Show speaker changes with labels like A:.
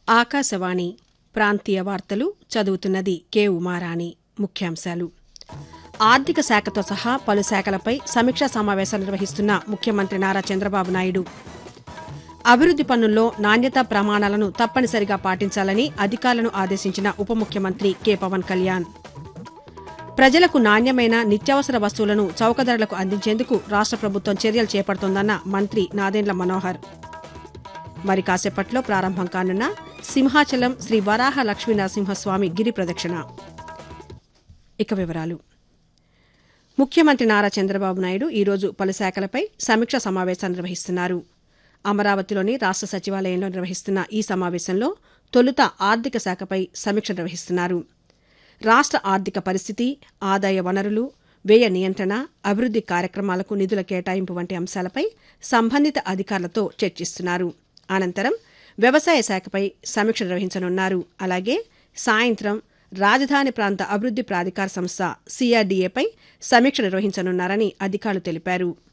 A: ఆకాశవాణి ప్రాంతీయ వార్తలు చదువుతున్నది కె ఉమారాణి. ముఖ్యాంశాలు: ఆర్థిక శాఖతో సహా పలు శాఖలపై సమీక్షా సమావేశాలు నిర్వహిస్తున్న ముఖ్యమంత్రి నారా చంద్రబాబు నాయుడు. అభివృద్ది పనుల్లో నాణ్యతా ప్రమాణాలను తప్పనిసరిగా పాటించాలని అధికారులను ఆదేశించిన ఉప ముఖ్యమంత్రి కె పవన్ కళ్యాణ్. ప్రజలకు నాణ్యమైన నిత్యావసర వస్తువులను చౌక ధరలకు అందించేందుకు రాష్ట ప్రభుత్వం చర్యలు చేపడుతోందన్న మంత్రి నాదెండ్ల మనోహర్. మరి కాసేపట్లో ప్రారంభం కానున్న సింహాచలం శ్రీ వరాహ లక్ష్మీ నరసింహస్వామి గిరి ప్రదక్షిణ. ఇక వివరాలు: ముఖ్యమంత్రి నారా చంద్రబాబు నాయుడు ఈరోజు పలు శాఖలపై సమీక్షా సమావేశాలు నిర్వహిస్తున్నారు. అమరావతిలోని రాష్ట సచివాలయంలో నిర్వహిస్తున్న ఈ సమావేశంలో తొలుత ఆర్థిక శాఖపై సమీక్ష నిర్వహిస్తున్నారు. రాష్ట ఆర్థిక పరిస్థితి, ఆదాయ వనరులు, వ్యయ నియంత్రణ, అభివృద్ది కార్యక్రమాలకు నిధుల కేటాయింపు వంటి అంశాలపై సంబంధిత అధికారులతో చర్చిస్తున్నారు. అనంతరం వ్యవసాయ శాఖపై సమీక్ష నిర్వహించనున్నారు. అలాగే సాయంత్రం రాజధాని ప్రాంత అభివృద్ది ప్రాధికార సంస్థ CRDAపై సమీక్ష నిర్వహించనున్నారని అధికారులు తెలిపారు.